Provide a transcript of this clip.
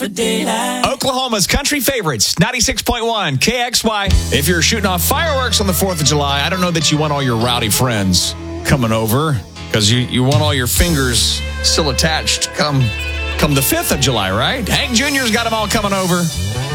Oklahoma's country favorites, 96.1 KXY. If you're shooting off fireworks on the 4th of July, I don't know that you want all your rowdy friends coming over because you want all your fingers still attached come the 5th of July, right? Hank Jr.'s got them all coming over.